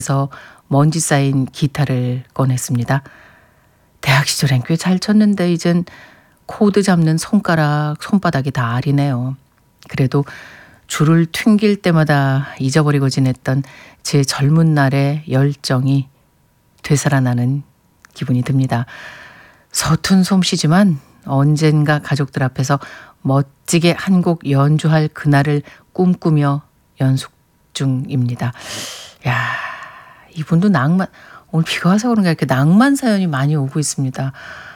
그래서 먼지 쌓인 기타를 꺼냈습니다. 대학 시절엔 꽤 잘 쳤는데 이젠 코드 잡는 손바닥이 다 아리네요. 그래도 줄을 튕길 때마다 잊어버리고 지냈던 제 젊은 날의 열정이 되살아나는 기분이 듭니다. 서툰 솜씨지만 언젠가 가족들 앞에서 멋지게 한 곡 연주할 그날을 꿈꾸며 연습 중입니다. 이분도 오늘 비가 와서 그런가 이렇게 낭만 사연이 많이 오고 있습니다.